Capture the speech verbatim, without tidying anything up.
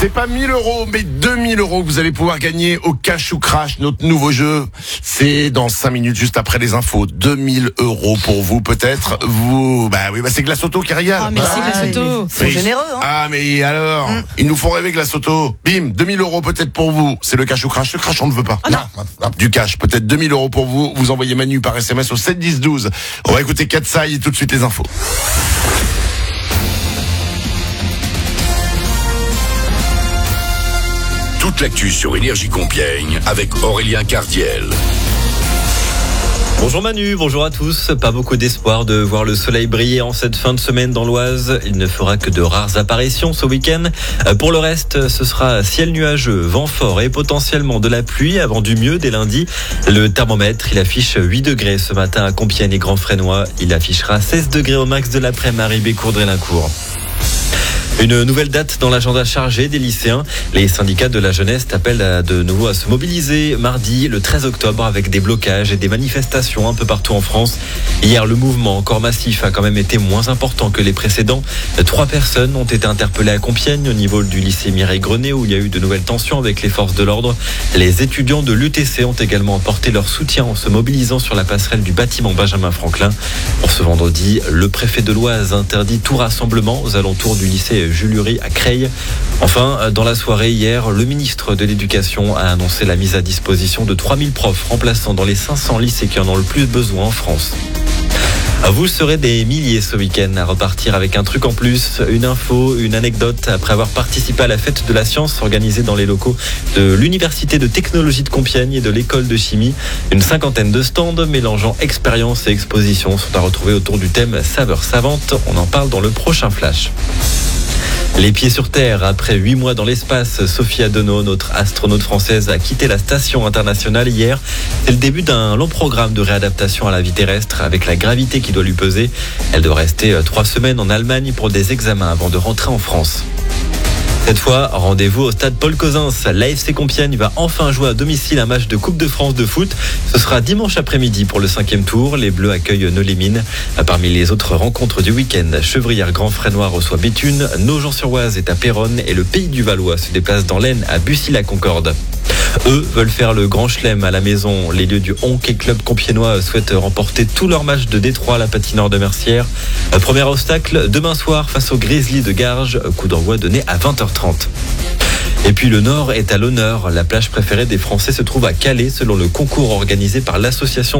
C'est pas mille euros, mais deux mille euros que vous allez pouvoir gagner au Cash ou Crash, notre nouveau jeu. C'est dans cinq minutes, juste après les infos. deux mille euros pour vous, peut-être. Vous, bah oui, bah c'est Glace Auto qui régale. Ah, merci bah, Glace Auto. Ils sont généreux, hein. Ah, mais alors, Mm. ils nous font rêver Glace Auto. Bim, deux mille euros peut-être pour vous. C'est le Cash ou Crash. Le Crash, on ne veut pas. Ah non. Non, du cash, peut-être deux mille euros pour vous. Vous envoyez Manu par S M S au sept dix douze. On va écouter Katsai et tout de suite les infos. Toute l'actu sur Énergie Compiègne avec Aurélien Cardiel. Bonjour Manu, bonjour à tous. Pas beaucoup d'espoir de voir le soleil briller en cette fin de semaine dans l'Oise. Il ne fera que de rares apparitions ce week-end. Pour le reste, ce sera ciel nuageux, vent fort et potentiellement de la pluie avant du mieux dès lundi. Le thermomètre, il affiche huit degrés ce matin à Compiègne et Grand Fresnois. Il affichera seize degrés au max de l'après-midi à Ribécourt-Drélincourt. Une nouvelle date dans l'agenda chargé des lycéens. Les syndicats de la jeunesse appellent à de nouveau à se mobiliser mardi, le treize octobre, avec des blocages et des manifestations un peu partout en France. Hier, le mouvement encore massif a quand même été moins important que les précédents. Trois personnes ont été interpellées à Compiègne au niveau du lycée Mireille Grenet où il y a eu de nouvelles tensions avec les forces de l'ordre. Les étudiants de l'U T C ont également apporté leur soutien en se mobilisant sur la passerelle du bâtiment Benjamin Franklin. Pour ce vendredi, le préfet de l'Oise interdit tout rassemblement aux alentours du lycée Jules Urey à Creil. Enfin, dans la soirée hier, le ministre de l'Éducation a annoncé la mise à disposition de trois mille profs remplaçants dans les cinq cents lycées qui en ont le plus besoin en France. Vous serez des milliers ce week-end à repartir avec un truc en plus, une info, une anecdote après avoir participé à la fête de la science organisée dans les locaux de l'Université de technologie de Compiègne et de l'école de chimie. Une cinquantaine de stands mélangeant expérience et exposition sont à retrouver autour du thème saveurs savantes. On en parle dans le prochain flash. Les pieds sur terre, après huit mois dans l'espace, Sophie Adenau, notre astronaute française, a quitté la station internationale hier. C'est le début d'un long programme de réadaptation à la vie terrestre avec la gravité qui doit lui peser. Elle doit rester trois semaines en Allemagne pour des examens avant de rentrer en France. Cette fois, rendez-vous au stade Paul Cozzens. L'A F C Compiègne va enfin jouer à domicile un match de Coupe de France de foot. Ce sera dimanche après-midi pour le cinquième tour. Les Bleus accueillent Nolay-Mines. Parmi les autres rencontres du week-end, Chevrières Grand Fresnois reçoit Béthune, Nogent-sur-Oise est à Péronne et le Pays du Valois se déplace dans l'Aisne à Bussy-la-Concorde. Eux veulent faire le grand chelem à la maison. Les lieux du Hockey Club compiègnois souhaitent remporter tous leurs matchs de Détroit à la patinoire de Mercière. Premier obstacle, demain soir face aux Grizzlies de Garges. Coup d'envoi donné à vingt heures trente. Et puis le Nord est à l'honneur. La plage préférée des Français se trouve à Calais selon le concours organisé par l'association